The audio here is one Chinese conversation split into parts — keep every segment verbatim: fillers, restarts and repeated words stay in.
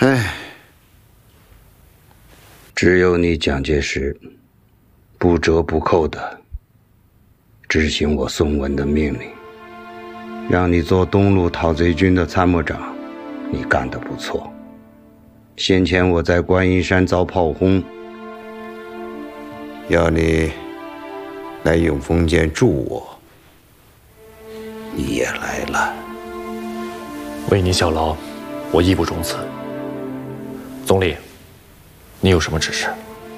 唉，只有你蒋介石不折不扣的执行我宋文的命令，让你做东路讨贼军的参谋长，你干得不错。先前我在观音山遭炮轰，要你来永丰县助我，你也来了。 为你效劳，我义不容辞。总理，你有什么指示？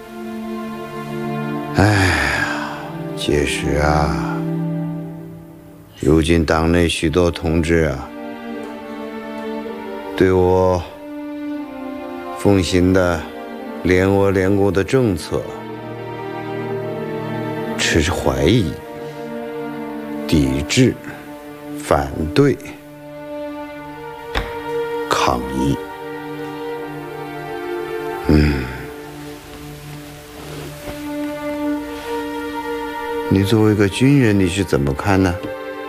哎呀，介石啊，如今党内许多同志啊，对我奉行的联俄联共的政策持怀疑、抵制、反对、抗议。嗯，你作为一个军人，你是怎么看呢？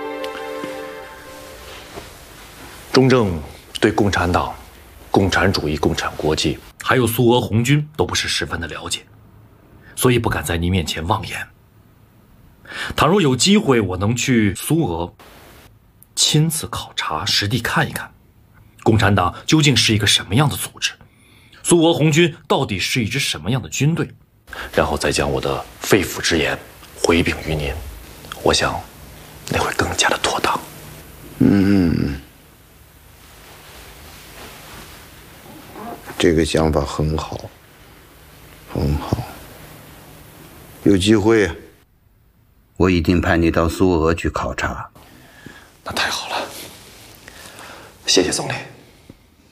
中正对共产党、共产主义、共产国际，还有苏俄红军都不是十分的了解，所以不敢在您面前妄言。倘若有机会，我能去苏俄亲自考察，实地看一看，共产党究竟是一个什么样的组织，苏俄红军到底是一支什么样的军队，然后再将我的肺腑之言回禀于您，我想那会更加的妥当。 嗯，这个想法很好，很好。有机会，我一定派你到苏俄去考察。 那太好了，谢谢总理。